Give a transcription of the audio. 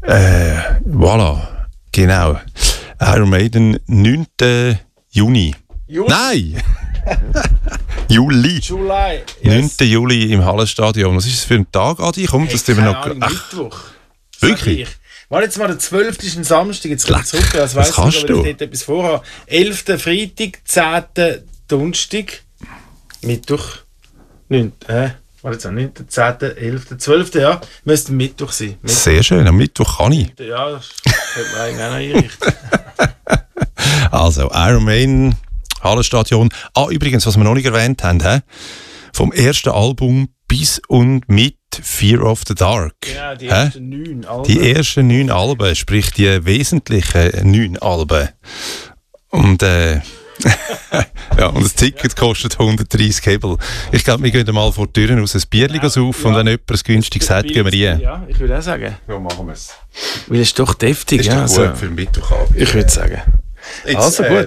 Voilà, genau. Iron Maiden, 9. Juni. Nein! Juli. 9. Juli im Hallenstadion. Was ist das für ein Tag, Adi? Komm, das tun wir noch. Mittwoch. Wirklich? War jetzt mal der 12. ist ein Samstag, jetzt komme ich zurück. Das was kannst du? Ich dort etwas vorhabe. 11. Freitag, 10. Donnerstag, Mittwoch, 9. War jetzt auch 9., 10., 11., 12. Ja, müsste Mittwoch sein. Sehr schön, am Mittwoch kann ich. Ja, das könnte man eigentlich auch noch einrichten. Also, Iron Maiden, Hallenstadion. Übrigens, was wir noch nicht erwähnt haben, vom ersten Album bis und mit Fear of the Dark. Ja, die ersten 9 Alben. Die ersten 9 Alben, sprich die wesentlichen 9 Alben. Und ja, und das Ticket kostet 130 Hebel. Ich glaube, wir gehen mal vor die Türen aus ein Bierchen saufen und wenn jemand ein günstiges hat, gehen wir rein. Ja, ich würde auch sagen. Ja, machen wir es. Weil es ist doch deftig. Ist ja, doch gut für den Mittwochabend. Ich würde sagen. Jetzt, also gut.